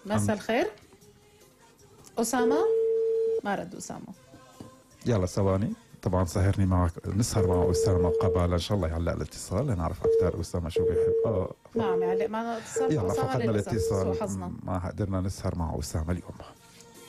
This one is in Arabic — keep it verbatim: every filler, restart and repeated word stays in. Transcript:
مساء الخير. أسامة؟ ما رد أسامة. يلا ثواني، طبعا سهرني معك، نسهر مع أسامة قبل إن شاء الله يعلق الاتصال لنعرف أكثر أسامة شو بيحب. اه نعم يعلق معنا اتصال. يلا أسامة فقدنا للأسف سوء الاتصال، حظنا. ما قدرنا نسهر مع أسامة اليوم.